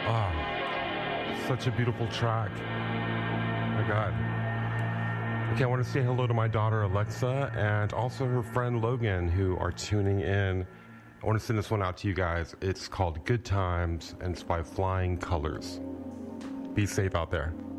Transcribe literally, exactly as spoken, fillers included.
Ah, such a beautiful track. My God. Okay, I want to say hello to my daughter Alexa and also her friend Logan who are tuning in. I want to send this one out to you guys. It's called Good Times and it's by Flying Colors. Be safe out there.